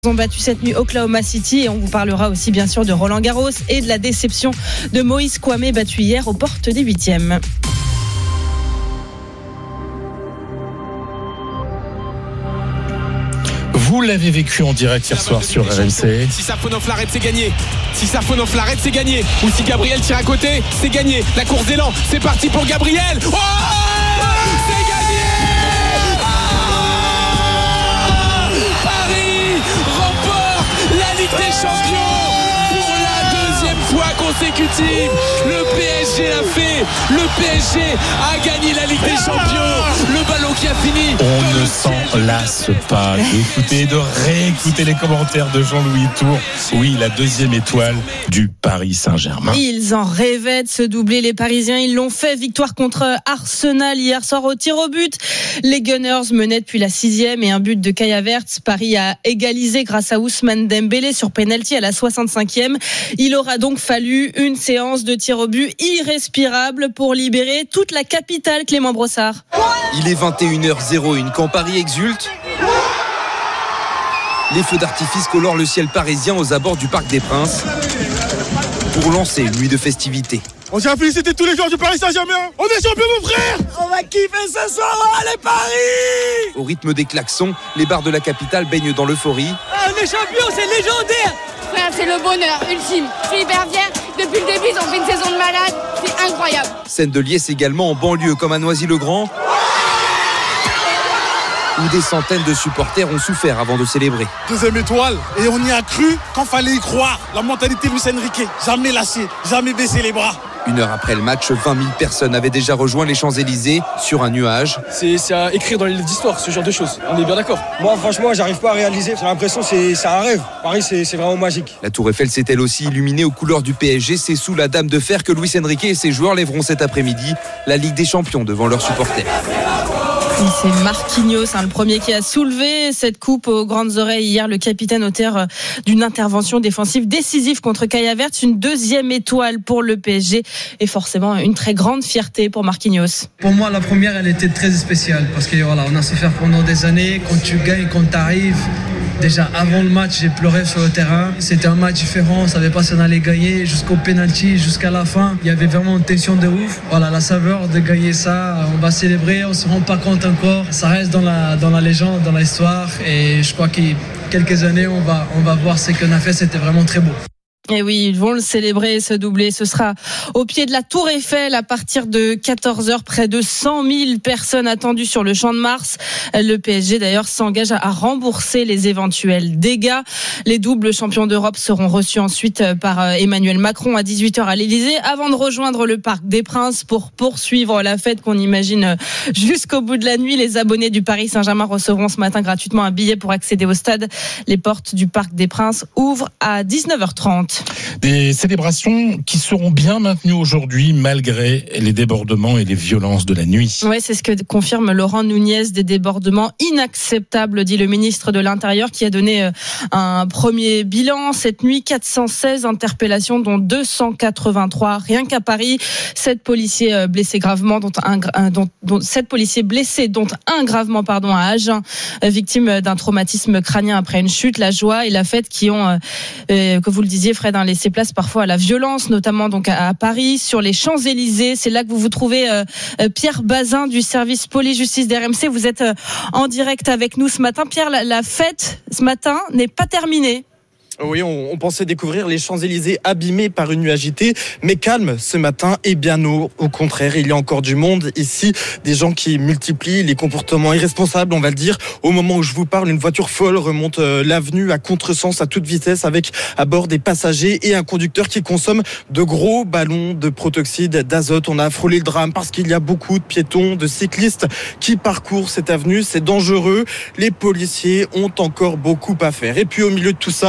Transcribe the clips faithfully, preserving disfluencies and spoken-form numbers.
Ils ont battu cette nuit Oklahoma City et on vous parlera aussi bien sûr de Roland Garros et de la déception de Moïse Kouamé battu hier aux portes des huitièmes. Vous l'avez vécu en direct hier soir sur R M C. Si Safonov l'arrête, c'est gagné. Si Safonov l'arrête, c'est gagné. Ou si Gabriel tire à côté, c'est gagné. La course d'élan, c'est parti pour Gabriel. Oh, c'est gagné. Ah, Paris remporte la Ligue des Champions pour la deuxième fois consécutive. Le P S G l'a fait. Le P S G a gagné la Ligue des Champions. Le ballon qui a fini. On ne s'en lasse pas d'écouter, de réécouter les commentaires de Jean-Louis Tour. Oui, la deuxième étoile du Paris Saint-Germain. Ils en rêvaient de se doubler, les Parisiens. Ils l'ont fait. Victoire contre Arsenal hier soir au tir au but. Les Gunners menaient depuis la sixième et un but de Kai Havertz. Paris a égalisé grâce à Ousmane Dembélé sur penalty à la soixante-cinquième. Il aura donc fallu une séance de tir au but irrespirable pour libérer toute la capitale, Clément Brossard. Il est vingt et une heures zéro un quand Paris exulte. Les feux d'artifice colorent le ciel parisien aux abords du Parc des Princes pour lancer une nuit de festivités. On tient à féliciter tous les joueurs du Paris Saint-Germain. On est champions, mon frère. On va kiffer ce soir. Allez, Paris. Au rythme des klaxons, les bars de la capitale baignent dans l'euphorie. Ah, on est champions, c'est légendaire. Frère, c'est le bonheur ultime. Je suis hyper fier. Depuis le début, ils ont fait une saison de malade. C'est incroyable. Scène de liesse également en banlieue comme à Noisy-le-Grand, où des centaines de supporters ont souffert avant de célébrer. Deuxième étoile, et on y a cru quand fallait y croire. La mentalité de Luis Enrique, jamais lâcher, jamais baisser les bras. Une heure après le match, vingt mille personnes avaient déjà rejoint les Champs-Élysées sur un nuage. C'est, c'est à écrire dans les livres d'histoire, ce genre de choses. On est bien d'accord. Moi, franchement, j'arrive pas à réaliser. J'ai l'impression que c'est, c'est un rêve. Paris, c'est, c'est vraiment magique. La Tour Eiffel s'est elle aussi illuminée aux couleurs du P S G. C'est sous la Dame de Fer que Luis Enrique et ses joueurs lèveront cet après-midi la Ligue des Champions devant leurs supporters. Oui, c'est Marquinhos, hein, le premier qui a soulevé cette coupe aux grandes oreilles hier. Le capitaine auteur d'une intervention défensive décisive contre Kai Havertz. Une deuxième étoile pour le P S G et forcément une très grande fierté pour Marquinhos. Pour moi, la première, elle était très spéciale parce que voilà, on a souffert pendant des années. Quand tu gagnes, quand tu arrives, déjà avant le match, j'ai pleuré sur le terrain. C'était un match différent, on ne savait pas si on allait gagner jusqu'au penalty, jusqu'à la fin. Il y avait vraiment une tension de ouf. Voilà, la saveur de gagner ça, on va célébrer, on ne se rend pas compte encore. Ça reste dans la, dans la légende, dans l'histoire et je crois qu'il quelques années, on va, on va voir ce qu'on a fait, c'était vraiment très beau. Et oui, ils vont le célébrer, ce doublé. Ce sera au pied de la Tour Eiffel à partir de quatorze heures. Près de cent mille personnes attendues sur le Champ de Mars. Le P S G d'ailleurs s'engage à rembourser les éventuels dégâts. Les doubles champions d'Europe seront reçus ensuite par Emmanuel Macron à dix-huit heures à l'Élysée avant de rejoindre le Parc des Princes pour poursuivre la fête qu'on imagine jusqu'au bout de la nuit. Les abonnés du Paris Saint-Germain recevront ce matin gratuitement un billet pour accéder au stade. Les portes du Parc des Princes ouvrent à dix-neuf heures trente. Des célébrations qui seront bien maintenues aujourd'hui malgré les débordements et les violences de la nuit. Oui, c'est ce que confirme Laurent Nunez. Des débordements inacceptables, dit le ministre de l'Intérieur qui a donné un premier bilan. Cette nuit, quatre cent seize interpellations, dont deux cent quatre-vingt-trois rien qu'à Paris. Sept policiers blessés gravement, dont un, dont, dont sept policiers blessés, dont un gravement, pardon, à Agen, victime d'un traumatisme crânien après une chute. La joie et la fête qui ont, euh, que vous le disiez, Fred, hein, laissé place parfois à la violence, notamment donc à, à Paris, sur les Champs-Élysées. C'est là que vous vous trouvez, euh, Pierre Bazin du service police-justice d'R M C. Vous êtes euh, en direct avec nous ce matin. Pierre, la, la fête ce matin n'est pas terminée. Oui, on, on pensait découvrir les Champs-Élysées abîmés par une nuit agitée, mais calme ce matin. Et bien au, au contraire, il y a encore du monde ici, des gens qui multiplient les comportements irresponsables, on va le dire. Au moment où je vous parle, une voiture folle remonte euh, l'avenue à contresens à toute vitesse avec à bord des passagers et un conducteur qui consomme de gros ballons de protoxyde d'azote. On a frôlé le drame parce qu'il y a beaucoup de piétons, de cyclistes qui parcourent cette avenue. C'est dangereux. Les policiers ont encore beaucoup à faire. Et puis au milieu de tout ça,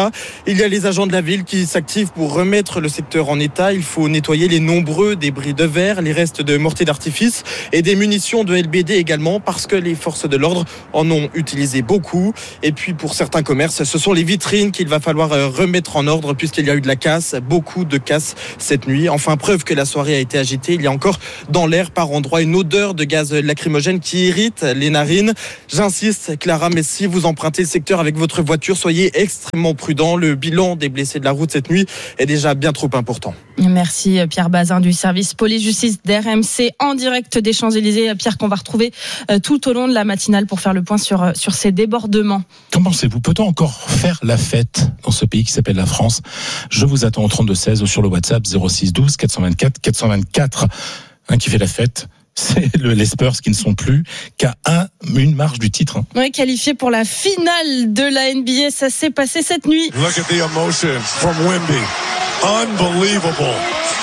Il y a les agents de la ville qui s'activent pour remettre le secteur en état. Il faut nettoyer les nombreux débris de verre, les restes de mortiers d'artifice et des munitions de L B D également, parce que les forces de l'ordre en ont utilisé beaucoup. Et puis pour certains commerces, ce sont les vitrines qu'il va falloir remettre en ordre, puisqu'il y a eu de la casse, beaucoup de casse cette nuit. Enfin, preuve que la soirée a été agitée. Il y a encore dans l'air par endroits une odeur de gaz lacrymogène qui irrite les narines. J'insiste, Clara, mais si vous empruntez le secteur avec votre voiture, soyez extrêmement prudent. Le bilan des blessés de la route cette nuit est déjà bien trop important. Merci Pierre Bazin du service police-justice d'R M C en direct des Champs-Élysées. Pierre, qu'on va retrouver tout au long de la matinale pour faire le point sur, sur ces débordements. Qu'en pensez-vous ? Peut-on encore faire la fête dans ce pays qui s'appelle la France ? Je vous attends au trente-deux seize ou sur le WhatsApp zéro six douze quatre cent vingt-quatre quatre cent vingt-quatre. Un qui fait la fête, c'est le, les Spurs qui ne sont plus qu'à un, une marche du titre. Hein. Oui, qualifié pour la finale de la N B A, ça s'est passé cette nuit. Look at the emotion from Wemby. Unbelievable.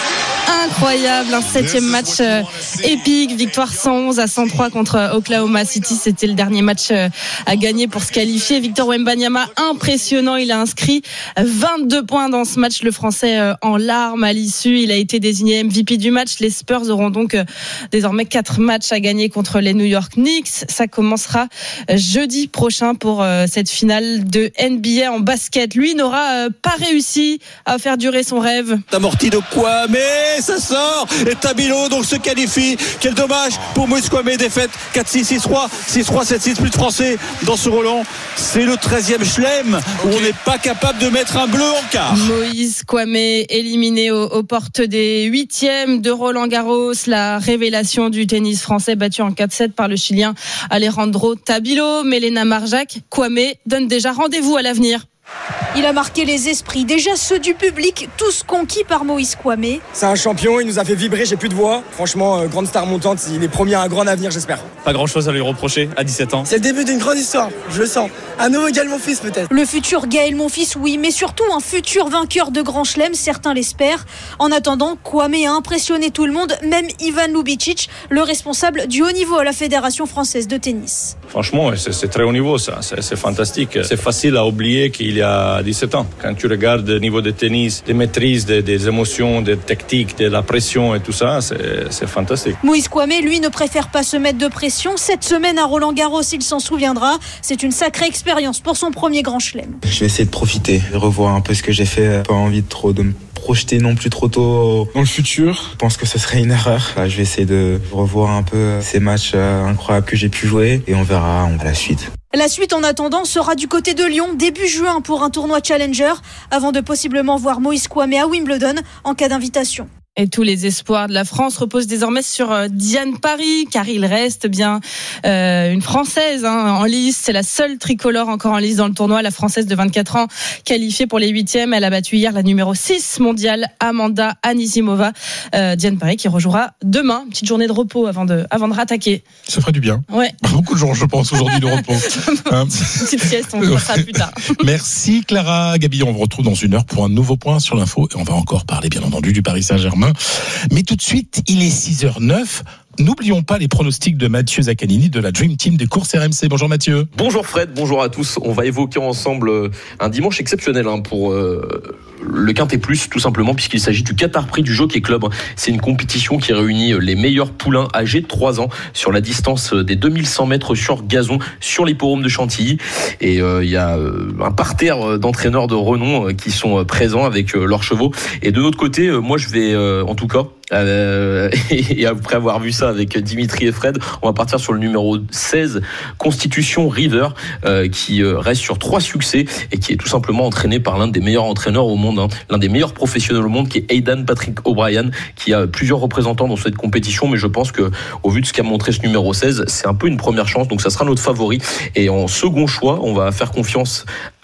Incroyable, un septième match euh, épique, victoire cent onze à cent trois contre Oklahoma City. C'était le dernier match euh, à gagner pour se qualifier. Victor Wembanyama, impressionnant, il a inscrit vingt-deux points dans ce match. Le Français euh, en larmes à l'issue, il a été désigné M V P du match. Les Spurs auront donc euh, désormais quatre matchs à gagner contre les New York Knicks. Ça commencera euh, jeudi prochain pour euh, cette finale de N B A en basket. Lui n'aura euh, pas réussi à faire durer son rêve. Amorti de quoi, mais ça sort et Tabilo donc se qualifie. Quel dommage pour Moïse Kouamé, défaite quatre six, six trois, six trois, sept six, plus de Français dans ce Roland. C'est le treizième chelem où okay. On n'est pas capable de mettre un bleu en quart. Moïse Kouamé éliminé aux, aux portes des huitièmes de Roland Garros, la révélation du tennis français battu en quatre sept par le Chilien Alejandro Tabilo. Mélena Marjac, Kouamé donne déjà rendez-vous à l'avenir. Il a marqué les esprits, déjà ceux du public, tous conquis par Moïse Kouamé. C'est un champion, il nous a fait vibrer, j'ai plus de voix. Franchement, euh, grande star montante, il est promis à un grand avenir, j'espère. Pas grand-chose à lui reprocher à dix-sept ans. C'est le début d'une grande histoire, je le sens. Un nouveau Gaël Monfils peut-être. Le futur Gaël Monfils, oui, mais surtout un futur vainqueur de Grand Chelem, certains l'espèrent. En attendant, Kouamé a impressionné tout le monde, même Ivan Lubicic, le responsable du haut niveau à la Fédération française de tennis. Franchement, c'est, c'est très haut niveau ça, c'est, c'est fantastique. C'est facile à oublier qu'il y a dix-sept ans. Quand tu regardes le niveau de tennis, des maîtrises, des, des émotions, des techniques, de la pression et tout ça, c'est, c'est fantastique. Moïse Kouamé, lui, ne préfère pas se mettre de pression. Cette semaine à Roland-Garros, il s'en souviendra. C'est une sacrée expérience pour son premier grand chelem. Je vais essayer de profiter, de revoir un peu ce que j'ai fait. Pas envie de trop de me projeter non plus trop tôt dans le futur. Je pense que ce serait une erreur. Je vais essayer de revoir un peu ces matchs incroyables que j'ai pu jouer et on verra à la suite. La suite, en attendant, sera du côté de Lyon, début juin, pour un tournoi Challenger, avant de possiblement voir Moïse Kouamé à Wimbledon en cas d'invitation. Et tous les espoirs de la France reposent désormais sur Diane Paris, car il reste bien euh, une Française hein, en lice. C'est la seule tricolore encore en lice dans le tournoi. La Française de vingt-quatre ans, qualifiée pour les huitièmes. Elle a battu hier la numéro six mondiale, Amanda Anisimova. Euh, Diane Paris qui rejouera demain. Une petite journée de repos avant de, avant de rattaquer. Ça ferait du bien. Ouais. Beaucoup de gens, je pense, aujourd'hui de repos. Hein petite sieste, on fera ça plus tard. Merci Clara. Gabi, on vous retrouve dans une heure pour un nouveau point sur l'info. Et on va encore parler, bien entendu, du Paris Saint-Germain. Mais tout de suite, il est six heures neuf. N'oublions pas les pronostics de Mathieu Zaccanini de la Dream Team des courses R M C. Bonjour Mathieu. Bonjour Fred, bonjour à tous. On va évoquer ensemble un dimanche exceptionnel hein, pour euh, le Quintet Plus, tout simplement, puisqu'il s'agit du Qatar Prix du Jockey Club. C'est une compétition qui réunit les meilleurs poulains âgés de trois ans sur la distance des deux mille cent mètres sur gazon sur l'hippodrome de Chantilly. Et il euh, y a euh, un parterre d'entraîneurs de renom euh, qui sont présents avec euh, leurs chevaux. Et de notre côté, euh, moi je vais euh, en tout cas Euh, et après avoir vu ça avec Dimitri et Fred, on va partir sur le numéro seize, Constitution River, euh, qui reste sur trois succès et qui est tout simplement entraîné par l'un des meilleurs entraîneurs au monde, hein, l'un des meilleurs professionnels au monde, qui est Aidan Patrick O'Brien, qui a plusieurs représentants dans cette compétition. Mais je pense que, au vu de ce qu'a montré ce numéro seize, c'est un peu une première chance, donc ça sera notre favori. Et en second choix, on va faire confiance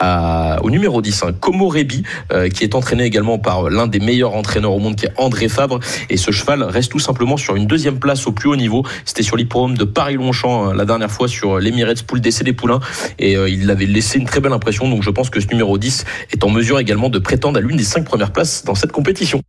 à, au numéro dix, hein, Komorebi, euh, qui est entraîné également par l'un des meilleurs entraîneurs au monde, qui est André Fabre. Et ce cheval reste tout simplement sur une deuxième place au plus haut niveau. C'était sur l'hippodrome de Paris-Longchamp la dernière fois sur l'Emirates Poule d'essai des poulains, et euh, il avait laissé une très belle impression. Donc je pense que ce numéro dix est en mesure également de prétendre à l'une des cinq premières places dans cette compétition.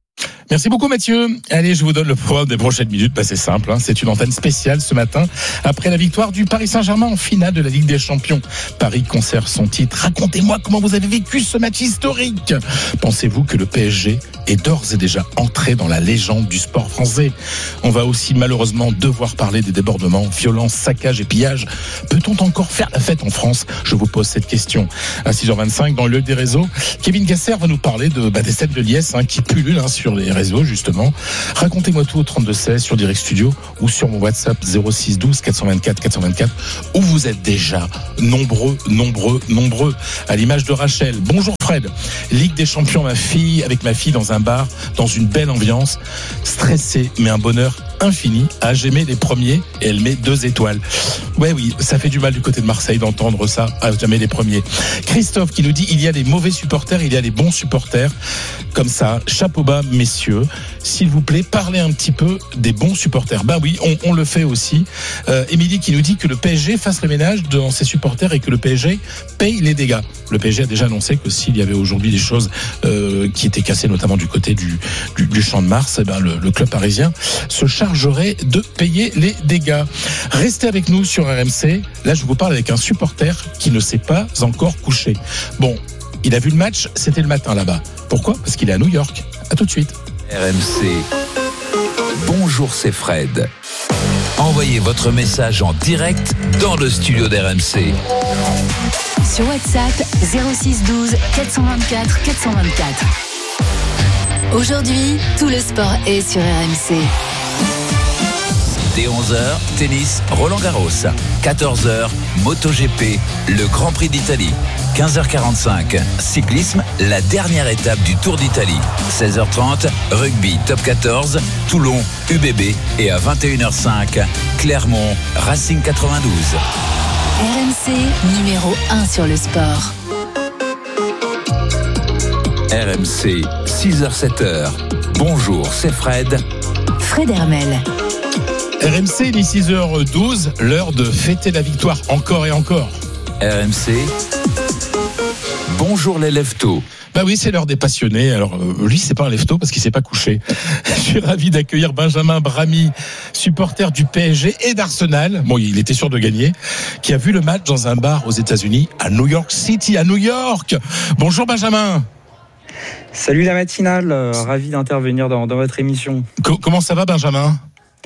Merci beaucoup Mathieu. Allez, je vous donne le programme des prochaines minutes. Bah, c'est simple, hein. C'est une antenne spéciale ce matin après la victoire du Paris Saint-Germain en finale de la Ligue des Champions. Paris conserve son titre. Racontez-moi comment vous avez vécu ce match historique. Pensez-vous que le P S G est d'ores et déjà entré dans la légende du sport français? On va aussi malheureusement devoir parler des débordements, violences, saccages et pillages. Peut-on encore faire la fête en France? Je vous pose cette question. À six heures vingt-cinq, dans l'œil des réseaux, Kevin Gasser va nous parler de, bah, des scènes de liesse hein, qui pullulent hein, sur les réseaux justement. Racontez-moi tout au trente-deux seize sur Direct Studio ou sur mon WhatsApp zéro six douze quatre cent vingt-quatre quatre cent vingt-quatre où vous êtes déjà nombreux, nombreux, nombreux. À l'image de Rachel. Bonjour Fred. Ligue des Champions, ma fille, avec ma fille dans un bar, dans une belle ambiance, stressée mais un bonheur infini. Ah, j'aimais les premiers et elle met deux étoiles. Ouais, oui, ça fait du mal du côté de Marseille d'entendre ça. Ah, jamais les premiers. Christophe qui nous dit il y a les mauvais supporters, il y a les bons supporters. Comme ça, chapeau bas, messieurs. S'il vous plaît, parlez un petit peu des bons supporters. Bah oui, on, on le fait aussi. Euh, Émilie qui nous dit que le P S G fasse le ménage dans ses supporters et que le P S G paye les dégâts. Le P S G a déjà annoncé que s'il y avait aujourd'hui des choses euh, qui étaient cassées, notamment du côté du, du, du Champ de Mars, eh ben le, le club parisien se chargerait de payer les dégâts. Restez avec nous sur R M C. Là, je vous parle avec un supporter qui ne s'est pas encore couché. Bon, il a vu le match, c'était le matin là-bas. Pourquoi ? Parce qu'il est à New York. À tout de suite. R M C. Bonjour, c'est Fred. Envoyez votre message en direct dans le studio d'R M C. Sur WhatsApp zéro six douze quatre cent vingt-quatre quatre cent vingt-quatre. Aujourd'hui, tout le sport est sur R M C. Dès onze heures, tennis, Roland Garros. quatorze heures, MotoGP, le Grand Prix d'Italie. quinze heures quarante-cinq, cyclisme, la dernière étape du Tour d'Italie. seize heures trente, rugby top quatorze, Toulon, U B B. Et à vingt et une heures cinq, Clermont, Racing quatre-vingt-douze. R M C, numéro un sur le sport. R M C, six heures sept heures. Bonjour, c'est Fred. Fred Hermel. R M C, il est six heures douze, l'heure de fêter la victoire encore et encore. R M C, bonjour les leftos. Bah oui, c'est l'heure des passionnés. Alors euh, lui, c'est pas un lefto parce qu'il s'est pas couché. Je suis ravi d'accueillir Benjamin Bramy, supporter du P S G et d'Arsenal. Bon, il était sûr de gagner, qui a vu le match dans un bar aux États-Unis, à New York City, à New York. Bonjour Benjamin. Salut la matinale, euh, ravi d'intervenir dans, dans votre émission. Co- comment ça va Benjamin ?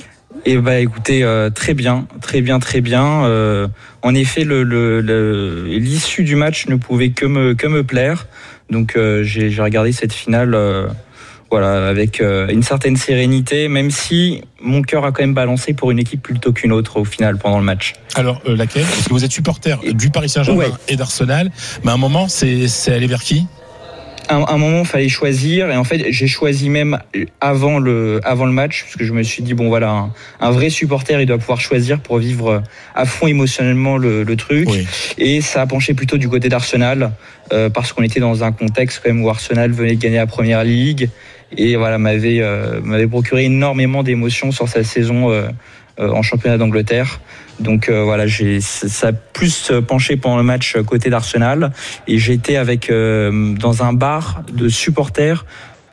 Eh bah écoutez, euh, très bien, très bien, très bien. Euh, en effet, le, le, le, l'issue du match ne pouvait que me, que me plaire. Donc euh, j'ai, j'ai regardé cette finale euh, voilà, avec euh, une certaine sérénité, même si mon cœur a quand même balancé pour une équipe plutôt qu'une autre au final pendant le match. Alors euh, laquelle ? Parce que vous êtes supporter du Paris Saint-Germain ouais. et d'Arsenal, mais à un moment, c'est, c'est allé vers qui ? À un moment, il fallait choisir, et en fait, j'ai choisi même avant le avant le match, parce que je me suis dit bon voilà, un, un vrai supporter, il doit pouvoir choisir pour vivre à fond émotionnellement le, le truc, oui. Et ça a penché plutôt du côté d'Arsenal, euh, parce qu'on était dans un contexte quand même où Arsenal venait de gagner la Première Ligue, et voilà m'avait euh, m'avait procuré énormément d'émotions sur sa saison euh, euh, en championnat d'Angleterre. Donc euh, voilà, j'ai, ça a plus penché pendant le match côté d'Arsenal, et j'étais avec euh, dans un bar de supporters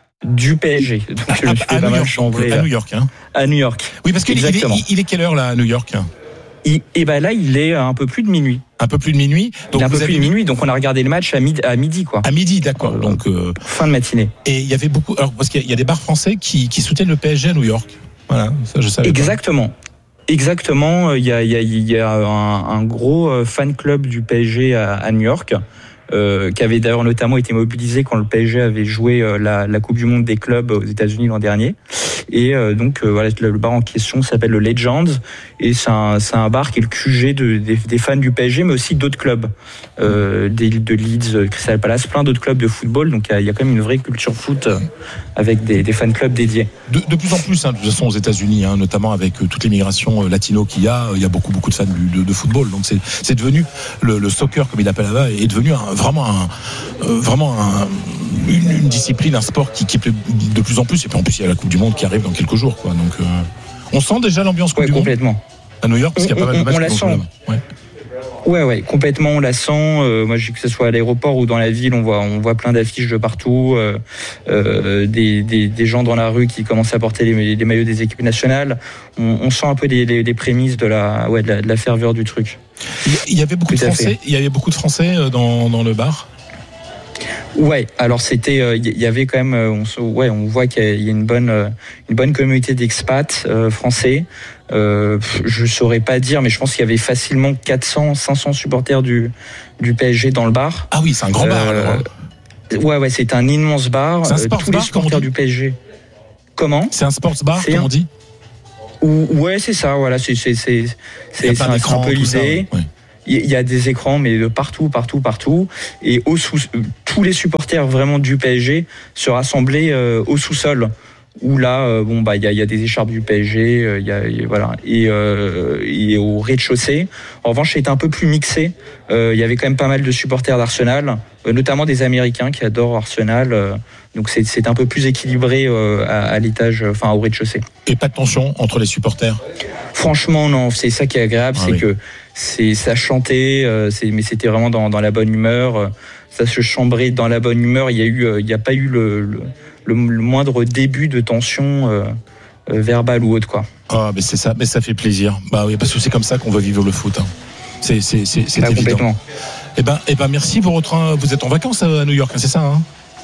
du P S G. Donc je me suis fait pas mal chambrer. À New York, hein. À New York. Oui, parce qu'il est, il, il est quelle heure là à New York ? Et, et ben là, il est un peu plus de minuit. Un peu plus de minuit. Donc il est un peu plus de minuit, donc on a regardé le match à midi, à midi quoi. À midi, d'accord. Euh, donc euh, fin de matinée. Et il y avait beaucoup, alors parce qu'il y a des bars français qui, qui soutiennent le P S G à New York. Voilà, ça je savais. Exactement. Pas. Exactement, il y a, il y a, il y a un, un gros fan club du P S G à, à New York, euh, qui avait d'ailleurs notamment été mobilisé quand le P S G avait joué la, la Coupe du Monde des clubs aux États-Unis l'an dernier. Et euh, donc euh, voilà, le bar en question s'appelle le Legends, et c'est un, c'est un bar qui est le Q G de, des, des fans du P S G, mais aussi d'autres clubs, euh, des, de Leeds, Crystal Palace, plein d'autres clubs de football. Donc il y a, il y a quand même une vraie culture foot euh, avec des, des fan clubs dédiés. De, de plus en plus, hein, de toute façon aux États-Unis, hein, notamment avec euh, toute l'immigration euh, latino qu'il y a, il y a beaucoup beaucoup de fans de, de football. Donc c'est, c'est devenu le, le soccer comme il l'appelle là-bas, est devenu un, vraiment un, euh, vraiment un, une, une discipline, un sport qui, qui plaît de plus en plus. Et puis en plus il y a la Coupe du Monde qui arrive dans quelques jours, quoi. Donc, euh, on sent déjà l'ambiance Coupe ouais, du complètement. Monde à New York, parce qu'il y a pas mal de matchs. On la sent. Ouais. Ouais, ouais, complètement, on la sent. Euh, moi, que ce soit à l'aéroport ou dans la ville, on voit, on voit plein d'affiches de partout, euh, euh, des, des, des gens dans la rue qui commencent à porter les, les maillots des équipes nationales. On, on sent un peu les, les, les prémices de la, ouais, de la, de la ferveur du truc. Il y avait beaucoup Tout de Français. Il y avait beaucoup de Français dans, dans le bar. Ouais, alors c'était, il euh, y avait quand même, on, ouais, on voit qu'il y a une bonne, une bonne communauté d'expats euh, français. Euh, je saurais pas dire, mais je pense qu'il y avait facilement quatre cents, cinq cents supporters du du P S G dans le bar. Ah oui, c'est un grand bar. Euh, alors, hein. Ouais, ouais, c'est un immense bar. C'est un sports Tous bar, les supporters du P S G. Comment ? C'est un sports bar, comme un... on dit. Ou, ouais, c'est ça. Voilà, c'est c'est c'est c'est, c'est un, un peu l'idée. Oui. Il y a des écrans, mais de partout, partout, partout. Et au sous, tous les supporters vraiment du P S G se rassemblaient euh, au sous-sol. Où là, euh, bon bah il y a, y a des écharpes du P S G, il euh, y, a, y a voilà. Et, euh, et au rez-de-chaussée, en revanche, c'était un peu plus mixé. Il euh, y avait quand même pas mal de supporters d'Arsenal, euh, notamment des Américains qui adorent Arsenal. Euh, donc c'est, c'est un peu plus équilibré euh, à, à l'étage, enfin au rez-de-chaussée. Et pas de tension entre les supporters ? Franchement, non. C'est ça qui est agréable, ah, c'est oui. que c'est ça chantait, euh, c'est, mais c'était vraiment dans, dans la bonne humeur. Euh, ça se chambrait dans la bonne humeur. Il y a eu, il euh, y a pas eu le, le Le, le moindre début de tension euh, euh, verbale ou autre, quoi. Ah, mais c'est ça, mais ça fait plaisir. Bah oui, parce que c'est comme ça qu'on veut vivre le foot. Hein. C'est, c'est, c'est, c'est bah, évident. Complètement. Eh ben, eh ben, merci. Vous, retra... vous êtes en vacances à New York, hein, c'est ça, hein ?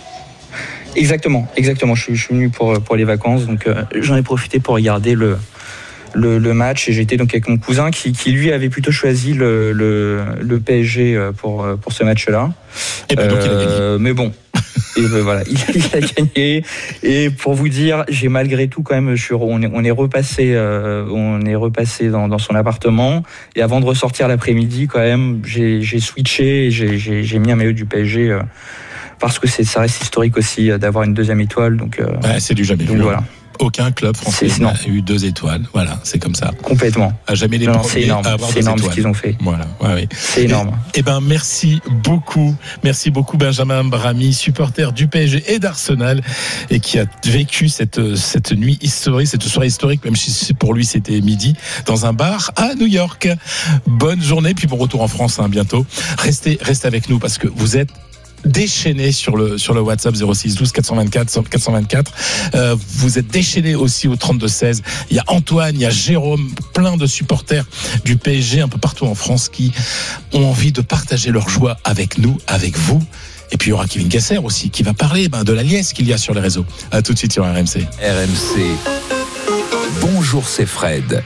Exactement, exactement. Je suis, je suis venu pour pour les vacances, donc euh, j'en ai profité pour regarder le. Le, le match et j'étais donc avec mon cousin qui, qui lui avait plutôt choisi le, le, le P S G pour, pour ce match-là. Et ben donc euh, il a gagné. Mais bon, et ben voilà, il, il a gagné. Et pour vous dire, j'ai malgré tout quand même, je suis, on est, on est repassé, euh, on est repassé dans, dans son appartement. Et avant de ressortir l'après-midi, quand même, j'ai, j'ai switché, et j'ai, j'ai, j'ai mis un maillot du P S G euh, parce que c'est, ça reste historique aussi d'avoir une deuxième étoile. Donc, euh, ouais, c'est du jamais vu. Voilà. Aucun club français n'a eu deux étoiles. Voilà, c'est comme ça. Complètement. À jamais les non, premiers c'est énorme. à avoir c'est deux énorme étoiles. Ce qu'ils ont fait. Voilà, ouais, ouais. C'est énorme. Et, et ben merci beaucoup, merci beaucoup Benjamin Brami, supporter du P S G et d'Arsenal, et qui a vécu cette cette nuit historique, cette soirée historique, même si pour lui c'était midi, dans un bar à New York. Bonne journée, puis bon retour en France hein, bientôt. Restez restez avec nous parce que vous êtes déchaîné sur le sur le WhatsApp zéro six douze quatre cent vingt-quatre quatre cent vingt-quatre. Euh, vous êtes déchaîné aussi au trente-deux seize. Il y a Antoine, il y a Jérôme, plein de supporters du P S G un peu partout en France qui ont envie de partager leur joie avec nous, avec vous. Et puis il y aura Kevin Gasser aussi qui va parler ben, de la liesse qu'il y a sur les réseaux. À tout de suite sur R M C. R M C. Bonjour, c'est Fred.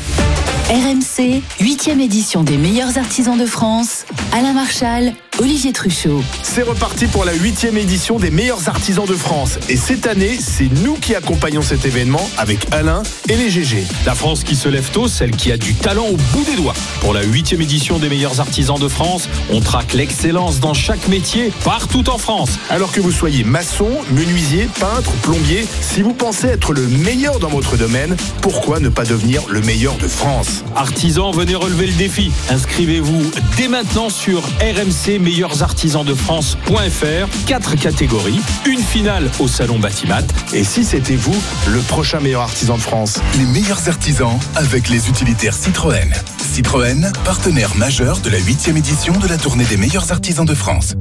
R M C, huitième édition des meilleurs artisans de France. Alain Marchal, Olivier Truchot. C'est reparti pour la huitième édition des meilleurs artisans de France. Et cette année, c'est nous qui accompagnons cet événement avec Alain et les G G. La France qui se lève tôt, celle qui a du talent au bout des doigts. Pour la huitième édition des meilleurs artisans de France, on traque l'excellence dans chaque métier, partout en France. Alors que vous soyez maçon, menuisier, peintre, plombier, si vous pensez être le meilleur dans votre domaine, pourquoi ne pas devenir le meilleur de France ? Artisans, venez relever le défi. Inscrivez-vous dès maintenant sur R M C meilleurs artisans de France point F R. Quatre catégories, une finale au salon Batimat. Et si c'était vous, le prochain meilleur artisan de France ? Les meilleurs artisans avec les utilitaires Citroën. Citroën, partenaire majeur de la huitième édition de la tournée des meilleurs artisans de France.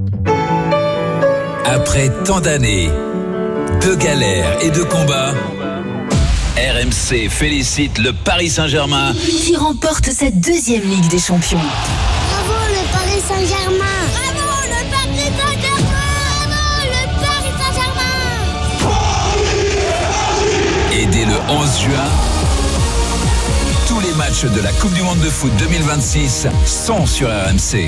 Après tant d'années, de galères et de combats, R M C félicite le Paris Saint-Germain qui remporte sa deuxième Ligue des Champions. Bravo le Paris Saint-Germain! Bravo le Paris Saint-Germain! Bravo le Paris Saint-Germain! Et dès le onze juin, tous les matchs de la Coupe du Monde de foot deux mille vingt-six sont sur R M C.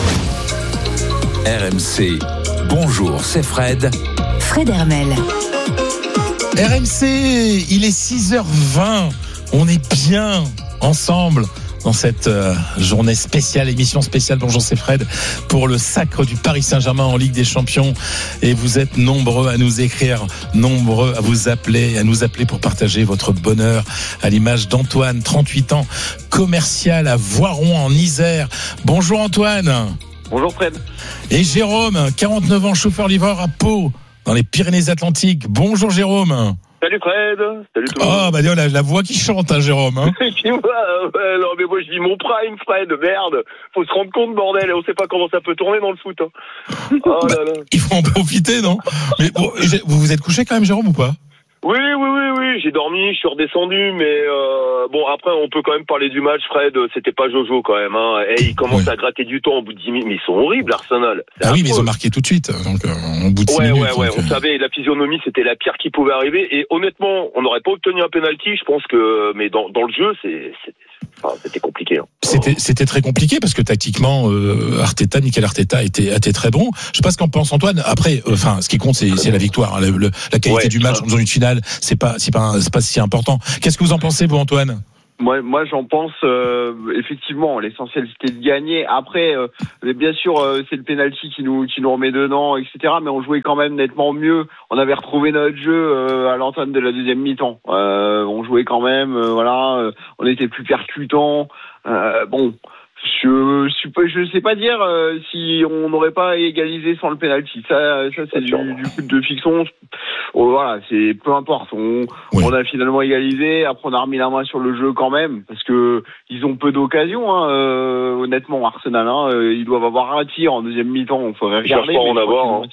R M C, bonjour, c'est Fred. Fred Hermel. R M C, il est six heures vingt. On est bien ensemble dans cette euh, journée spéciale, émission spéciale, bonjour c'est Fred, pour le sacre du Paris Saint-Germain en Ligue des Champions. Et vous êtes nombreux à nous écrire, nombreux à vous appeler, à nous appeler pour partager votre bonheur, à l'image d'Antoine, trente-huit ans, commercial à Voiron en Isère. Bonjour Antoine. Bonjour Fred. Et Jérôme, quarante-neuf ans, chauffeur-livreur à Pau, dans les Pyrénées-Atlantiques. Bonjour Jérôme. salut Fred. Salut tout le monde. Oh, bah, la, la voix qui chante, hein, Jérôme. Hein. ouais, ouais, non, mais moi, je vis mon prime, Fred. Merde. Faut se rendre compte, bordel. On sait pas comment ça peut tourner dans le foot. Hein. Oh bah, là là. Il faut en profiter, non? Mais bon, vous vous êtes couché quand même, Jérôme, ou pas? Oui, oui, oui, oui, j'ai dormi, je suis redescendu, mais euh, bon, après, on peut quand même parler du match, Fred, c'était pas Jojo quand même, hein. Et ils commencent ouais. à gratter du temps au bout de dix minutes, mais ils sont horribles, Arsenal. Ah oui, mais ils ont marqué tout de suite, donc euh, au bout de dix ouais, minutes. Ouais, ouais, donc, on euh... savait, la physionomie, c'était la pire qui pouvait arriver, et honnêtement, on n'aurait pas obtenu un penalty, je pense que, mais dans, dans le jeu, c'est, c'est... Enfin, c'était compliqué. Hein. C'était, c'était très compliqué parce que tactiquement, euh, Arteta, Mikel Arteta était, était très bon. Je sais pas ce qu'en pense Antoine. Après, enfin, euh, ce qui compte, c'est, c'est la victoire. Hein. Le, le, la qualité ouais, du match dans une finale, c'est pas, c'est pas, c'est pas si important. Qu'est-ce que vous en pensez, vous, Antoine? Moi, moi, j'en pense euh, effectivement. L'essentiel, c'était de gagner. Après, euh, bien sûr, euh, c'est le penalty qui nous qui nous remet dedans, et cetera. Mais on jouait quand même nettement mieux. On avait retrouvé notre jeu euh, à l'entame de la deuxième mi-temps. Euh, on jouait quand même, euh, voilà. Euh, on était plus percutant. Euh, bon. Je je pas, je sais pas dire euh, si on n'aurait pas égalisé sans le penalty. Ça, ça c'est du, du foot de fiction. Oh, voilà, c'est peu importe. On, oui. on a finalement égalisé. Après, on a remis la main sur le jeu quand même parce que ils ont peu d'occasions. Hein, euh, honnêtement, Arsenal, hein, euh, ils doivent avoir un tir en deuxième mi-temps. On faudrait regarder. Je pense en avoir. Hein.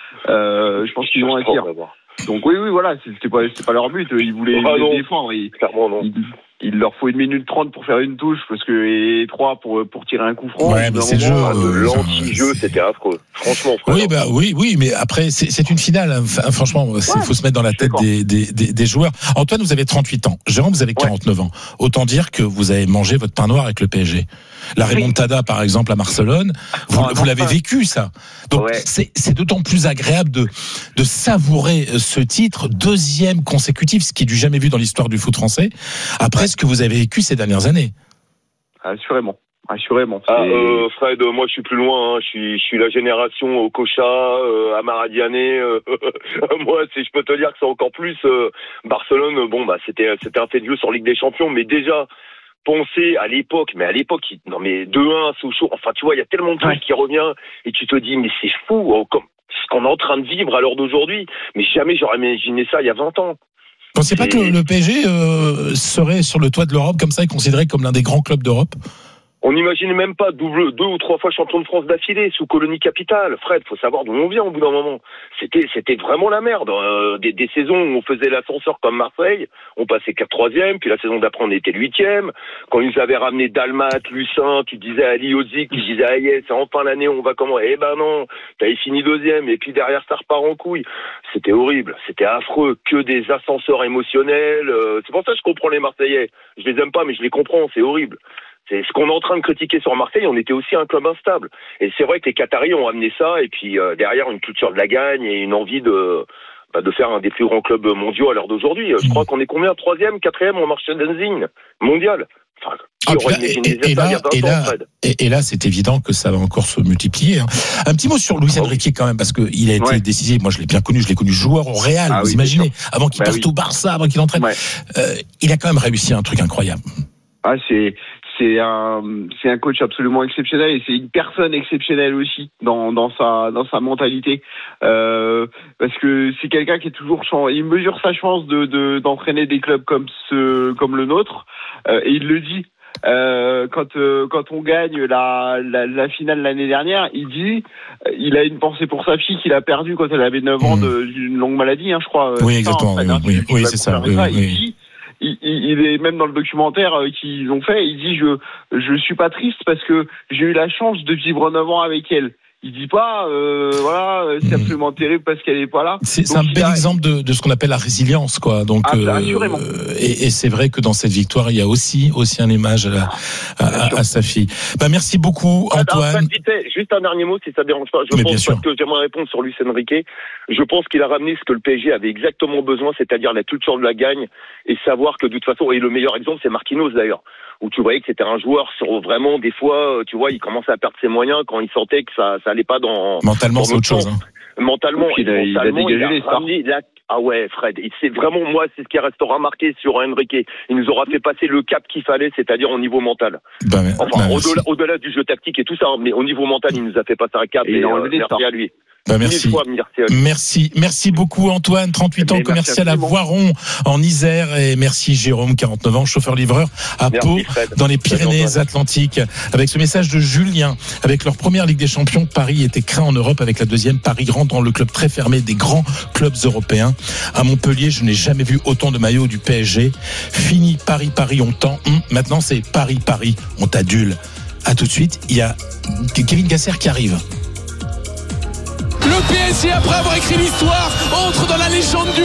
Euh, je pense qu'ils ont un tir. Donc oui, oui, voilà, c'était pas, c'était pas leur but. Ils voulaient ah, les défendre. Ils, Clairement non. Ils, il leur faut une minute trente pour faire une touche parce que et trois pour pour tirer un coup franc. Ouais, mais c'est le jeu. Euh, l'anti-jeu, c'était affreux. Franchement. Frère. Oui, bah oui, oui, mais après c'est, c'est une finale. Enfin, franchement, il ouais, faut se mettre dans la tête des, des, des, des joueurs. Antoine, vous avez trente-huit ans. Jérôme, vous avez quarante-neuf ouais. ans. Autant dire que vous avez mangé votre pain noir avec le P S G. La remontada, par exemple, à Barcelone, vous, oh, vous l'avez vécu, ça. Donc, ouais. c'est, c'est d'autant plus agréable de, de savourer ce titre, deuxième consécutif, ce qui est du jamais vu dans l'histoire du foot français, après ouais. ce que vous avez vécu ces dernières années. Assurément. Assurément. Ah, euh, Fred, moi je suis plus loin. Hein. Je suis, je suis la génération Okocha, euh, Amara Diané. Euh, moi, c'est, je peux te dire que c'est encore plus. Euh, Barcelone, bon, bah, c'était, c'était un fait de jeu sur Ligue des Champions, mais déjà. Penser à l'époque, mais à l'époque, non mais deux un, Sochaux, enfin tu vois, il y a tellement de trucs ouais. qui revient et tu te dis mais c'est fou, oh, comme ce qu'on est en train de vivre à l'heure d'aujourd'hui. Mais jamais j'aurais imaginé ça il y a vingt ans. Vous pensez pas que le, le P S G euh, serait sur le toit de l'Europe comme ça et considéré comme l'un des grands clubs d'Europe? On n'imaginait même pas double, deux ou trois fois champion de France d'affilée sous colonie capitale. Fred, faut savoir d'où on vient au bout d'un moment. C'était, c'était vraiment la merde. Euh, des, des saisons où on faisait l'ascenseur comme Marseille, on passait quatre troisième, puis la saison d'après on était huitième. Quand ils nous avaient ramené Dalmat, Lucin, tu disais Ali Ozik, tu disais ah yes, c'est enfin l'année on va comment? Eh ben non, t'avais fini deuxième, et puis derrière ça repart en couille. C'était horrible, c'était affreux, que des ascenseurs émotionnels. Euh, c'est pour ça que je comprends les Marseillais. Je les aime pas, mais je les comprends, c'est horrible. C'est ce qu'on est en train de critiquer sur Marseille, on était aussi un club instable. Et c'est vrai que les Qataris ont amené ça, et puis euh, derrière une culture de la gagne et une envie de, bah, de faire un des plus grands clubs mondiaux à l'heure d'aujourd'hui. Je crois qu'on est combien? Troisième, quatrième en merchandising mondial. Enfin, ah, là, et, et, là, et, là, et, et là, c'est évident que ça va encore se multiplier. Hein. Un petit mot sur Luis Enrique quand même, parce qu'il a été ouais. décisif. Moi, je l'ai bien connu, je l'ai connu joueur au Real. Ah, vous oui, imaginez, avant qu'il bah, parte oui. au Barça, avant qu'il entraîne. Ouais. Euh, il a quand même réussi un truc incroyable. Ah, c'est c'est un c'est un coach absolument exceptionnel et c'est une personne exceptionnelle aussi dans dans sa dans sa mentalité euh, parce que c'est quelqu'un qui est toujours il mesure sa chance de, de d'entraîner des clubs comme ce comme le nôtre euh, et il le dit euh, quand euh, quand on gagne la, la la finale l'année dernière, il dit euh, il a une pensée pour sa fille qu'il a perdue quand elle avait neuf ans de, d'une longue maladie, hein, je crois. Oui, exactement. Oui, oui, oui, oui c'est ça. Oui, ça. Oui, il oui. dit Il, il est même dans le documentaire qu'ils ont fait, il dit je je suis pas triste parce que j'ai eu la chance de vivre neuf ans avec elle. Il dit pas euh, voilà c'est absolument terrible parce qu'elle est pas là. C'est, c'est un bel a... exemple de, de ce qu'on appelle la résilience quoi. Donc ah, euh, assurément. Et, et c'est vrai que dans cette victoire il y a aussi aussi un image à, la, à, à, à sa fille. Bah merci beaucoup Antoine. Ah, juste un dernier mot si ça dérange pas. Je Mais pense parce que j'aimerais répondre sur Luis Enrique. Je pense qu'il a ramené ce que le P S G avait exactement besoin, c'est-à-dire la culture de la gagne et savoir que de toute façon et le meilleur exemple c'est Marquinhos d'ailleurs. Où tu voyais que c'était un joueur sur vraiment des fois tu vois il commençait à perdre ses moyens quand il sentait que ça ça allait pas dans mentalement dans c'est autre chose hein. Mentalement il a, il a dégagé les stars. La... ah ouais Fred c'est vraiment moi c'est ce qui restera marqué sur Enrique. Il nous aura fait passer le cap qu'il fallait c'est-à-dire au niveau mental bah, enfin bah, au-delà, au-delà du jeu tactique et tout ça mais au niveau mental il nous a fait passer un cap et, et il a enlevé euh, les stars à lui. Bah merci. Fois, merci, merci, merci beaucoup Antoine, trente-huit ans, commercial à, à Voiron en Isère, et merci Jérôme, quarante-neuf ans, chauffeur-livreur à merci, Pau, Fred. Dans les Pyrénées-Atlantiques. Avec ce message de Julien, avec leur première Ligue des Champions, Paris était craint en Europe. Avec la deuxième, Paris rentre dans le club très fermé des grands clubs européens. À Montpellier, je n'ai jamais vu autant de maillots du P S G. Fini Paris, Paris, on tend. Hum, maintenant, c'est Paris, Paris, on t'adule. À tout de suite, il y a Kevin Gasser qui arrive. Le P S G, après avoir écrit l'histoire, entre dans la légende du